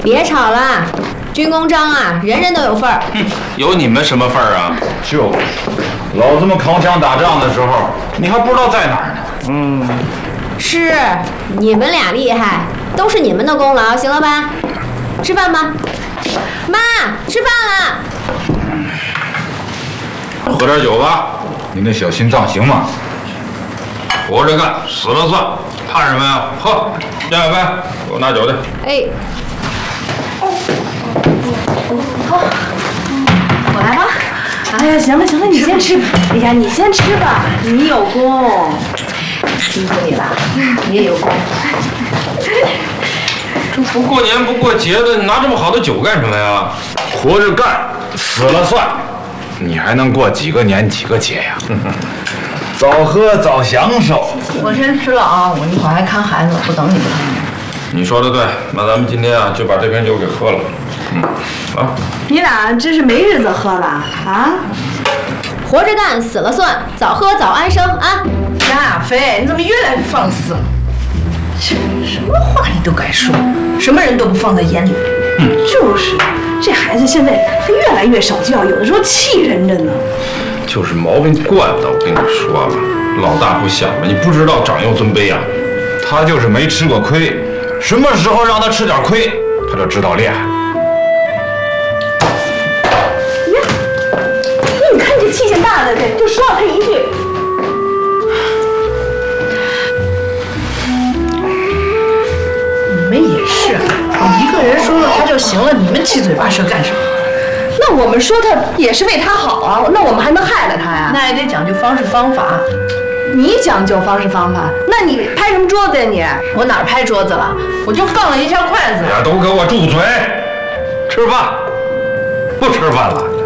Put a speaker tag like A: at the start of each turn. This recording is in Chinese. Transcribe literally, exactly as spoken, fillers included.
A: 别吵了，军功章啊，人人都有份儿。
B: 哼，有你们什么份儿啊？
C: 就，老子们扛枪打仗的时候，你还不知道在哪儿呢。
B: 嗯，
A: 是你们俩厉害，都是你们的功劳，行了吧？吃饭吧。妈，吃饭了。
B: 喝点酒吧。
C: 你那小心脏行吗？
B: 活着干，死了算，怕什么呀？喝，江小飞，给我拿酒去。
A: 哎。
D: 我来吧。哎呀，行了行了，你先吃吧。哎呀，你先吃吧，你有功，辛苦你了，你也有功。
B: 这不过年不过节的，你拿这么好的酒干什么呀？
C: 活着干，死了算。你还能过几个年几个节呀？早喝早享受。
D: 我先吃了啊，我一会儿还看孩子，不等你不等你。
B: 你说的对，那咱们今天啊就把这瓶酒给喝了。嗯，啊，
D: 你俩这是没日子喝了啊？
A: 活着干，死了算，早喝早安生啊！
D: 张亚飞，你怎么越来越放肆了？这什么话你都敢说，什么人都不放在眼里。嗯，就是，这孩子现在他越来越少教，有的时候气人着呢。
B: 就是毛病惯的，我跟你说吧，老大不小了，你不知道长幼尊卑啊。
C: 他就是没吃过亏，什么时候让他吃点亏，他就知道厉害。
D: 你看这气性大的，这就说了他一句。你们也是，你一个人说了他就行了，你们七嘴八舌干什么？那我们说他也是为他好啊，那我们还能害了他呀？那也得讲究方式方法。你讲究方式方法，那你拍什么桌子呀你？我哪儿拍桌子了？我就放了一下筷子。
B: 哎呀，都给我住嘴！吃饭，不吃饭了。